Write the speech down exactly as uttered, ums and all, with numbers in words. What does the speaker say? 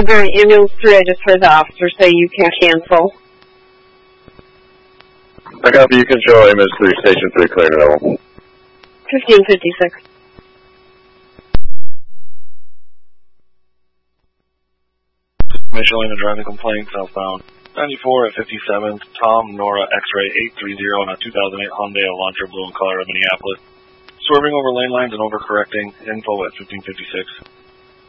Woodbury Ambulance three, I just heard the officer say you can't cancel. I copy, you can show Ambulance three, Station three, clear to level. fifteen fifty-six. Michelin, a driving complaint southbound ninety-four at fifty-seventh, Tom Nora X-ray eight three zero on a two thousand eight Hyundai Elantra blue in color of Minneapolis. Swerving over lane lines and overcorrecting. Info at fifteen fifty-six.